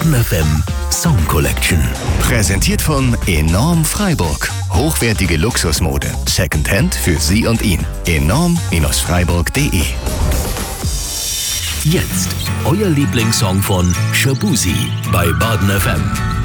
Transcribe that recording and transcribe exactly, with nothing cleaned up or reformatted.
Baden F M Song Collection. Präsentiert von Enorm Freiburg. Hochwertige Luxusmode. Secondhand für Sie und ihn. enorm Freiburg punkt de. Jetzt euer Lieblingssong von Shaboozey bei Baden F M.